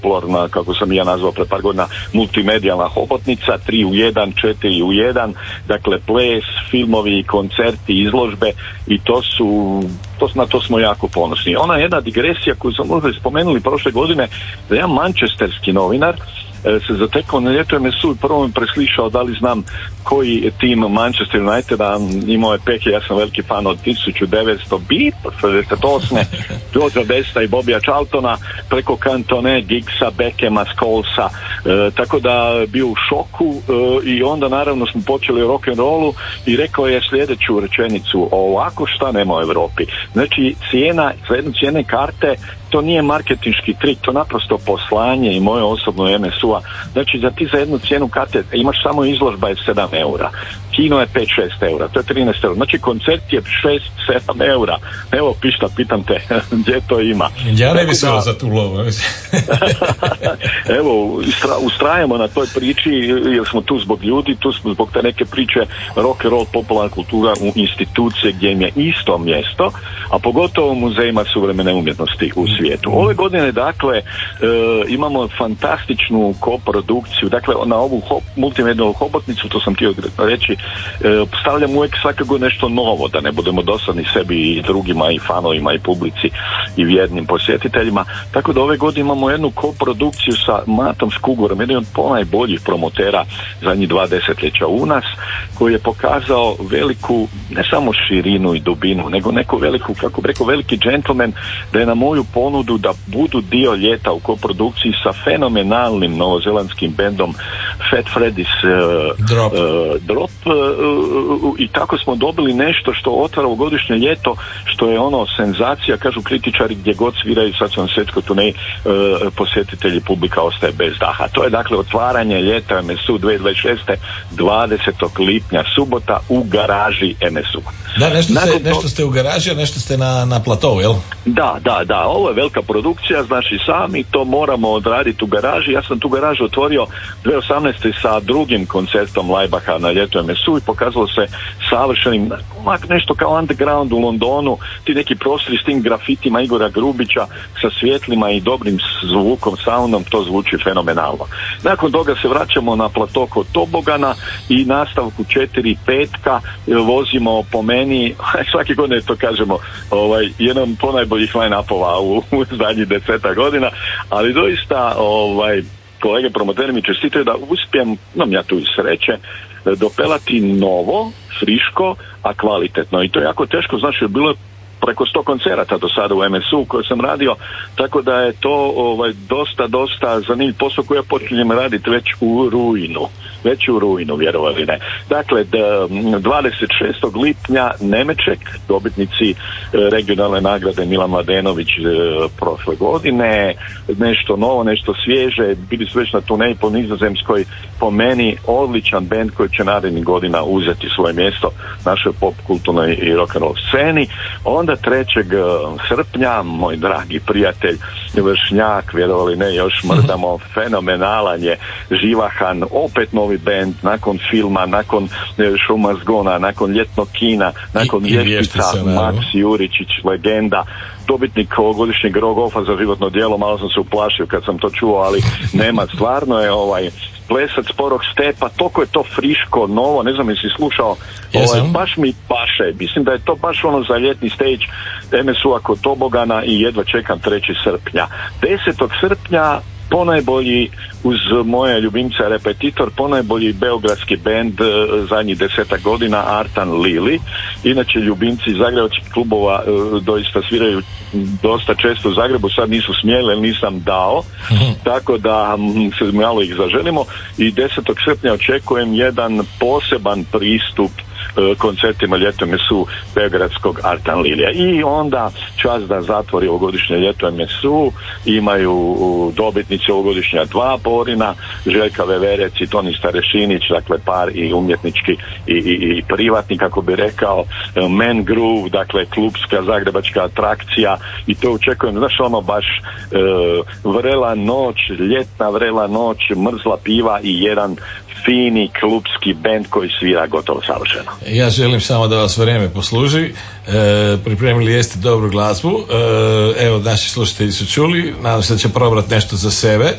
popularna, kako sam ja nazvao pre par godina, multimedijalna hobotnica, 3 u 1, 4 u 1, dakle ples, filmovi, koncerti, izložbe i na to smo jako ponosni. Ona jedna digresija koju sam možda spomenuli prošle godine, da jedan manchesterski novinar se zatekao na Ljeto MSU i prvo mi preslišao da li znam koji je tim Manchester Uniteda, imao je peke, ja sam veliki fan od 1968. Georgea Besta i Bobija Charltona preko Cantone, Giggsa, Beckhama, Scholesa, tako da bio u šoku i onda naravno smo počeli o rock'n'rollu i rekao je sljedeću rečenicu: ovako šta nema u Europi. Znači za jednu cijene karte, to nije marketinški trik, to naprosto poslanje i moje osobno MSU-a. Znači da ti za jednu cijenu karte imaš samo izložba je 7 eura, kino je 5-6 eura, to je 13 eura, znači koncert je 6-7 eura. Evo pišta, pitam te, gdje to ima? Ja ne bi se za tu lovu. Evo, ustrajamo na toj priči jer smo tu zbog ljudi, tu smo zbog te neke priče rock and roll, popularna kultura u institucije gdje im je isto mjesto, a pogotovo u muzejima suvremene umjetnosti u svijetu. Ove godine dakle imamo fantastičnu koprodukciju, dakle na ovu multimedijalnu hobotnicu, to sam htio reći, stavljam uvijek svakako nešto novo, da ne budemo dosadni sebi i drugima i fanovima i publici i vjernim posjetiteljima, tako da ove godine imamo jednu koprodukciju sa Matom Škugorom, jedan od ponajboljih promotera zadnjih 2 desetljeća u nas, koji je pokazao veliku, ne samo širinu i dubinu, nego neku veliku, kako bi rekao, veliki džentlmen, da je na moju ponudu da budu dio ljeta u koprodukciji sa fenomenalnim novozelandskim bendom Fat Freddy's Drop i tako smo dobili nešto što otvara u godišnje ljeto, što je ono senzacija, kažu kritičari, gdje god sviraju, sad su na svjetskoj turneji, posjetitelji, publika ostaje bez daha. To je dakle otvaranje ljeta MSU 2026. 20. lipnja, subota u garaži MSU. Da, nešto ste u garaži, a nešto ste na platovu, jel? Da, ovo je velika produkcija, znači sami to moramo odraditi u garaži. Ja sam tu garažu otvorio 2018. sa drugim koncertom Lajbaha na Ljeto MSU i pokazalo se savršenim, nešto kao underground u Londonu, ti neki prostori s tim grafitima Igora Grubića sa svjetlima i dobrim zvukom, soundom, to zvuči fenomenalno. Nakon toga se vraćamo na plato kod Tobogana i nastavku 4 petka vozimo po meni, svake godine to kažemo, jedan ponajboljih line-upova u zadnjih 10 godina, ali doista kolege promoteri mi čestitaju da uspijem, imam ja tu i sreće, dopelati novo, friško, a kvalitetno. I to je jako teško, znači bilo je preko 100 koncerata do sada u MSU koje sam radio, tako da je to dosta zanimljiv posao koji ja počinjem raditi već u rujnu, vjerovali ne. Dakle, 26. lipnja Nemeček, dobitnici regionalne nagrade Milan Mladenović prošle godine, nešto novo, nešto svježe, bili su već na turneji po Nizozemskoj, po meni odličan bend koji će narednih godina uzeti svoje mjesto našoj pop kulturnoj i rock'n'roll sceni. Onda 3. srpnja moj dragi prijatelj Vršnjak, vjerovali ne, još mrdamo, fenomenalan je, živahan, opet novi bend, nakon filma, nakon Šuma zgona, nakon ljetnog kina, nakon vještica, Maks Juričić, legenda, dobitnik ovogodišnjeg Rogofa za životno djelo, malo sam se uplašio kad sam to čuo, ali nema, stvarno je plesac Sporog stepa, toliko je to friško, novo, ne znam jesi slušao, baš mi paše, mislim da je to baš ono za ljetni stage MSU-a kod Tobogana i jedva čekam 3. srpnja. 10. srpnja ponajbolji, uz moje ljubimce Repetitor, ponajbolji beogradski bend zadnjih 10 godina, Artan Lili. Inače ljubimci zagrebačkih klubova doista sviraju dosta često u Zagrebu, sad nisu smjeli jer nisam dao, tako da se malo ih zaželimo i 10. srpnja očekujem jedan poseban pristup koncertima Ljeto MSU beogradskog Artan Lilija. I onda čas da zatvori ovogodišnje Ljeto MSU, imaju dobitnici ovogodišnja 2 porina, Željka Veverec i Toni Starešinić, dakle par i umjetnički i privatni, kako bi rekao, Man Groove, dakle klubska zagrebačka atrakcija i to očekujem, znaš ono baš vrela noć, ljetna vrela noć, mrzla piva i jedan fini klubski bend koji svira gotovo savršeno. Ja želim samo da vas vrijeme posluži. Pripremili jeste dobru glazbu. Evo, naši slušatelji su čuli. Nadam se da će probrati nešto za sebe.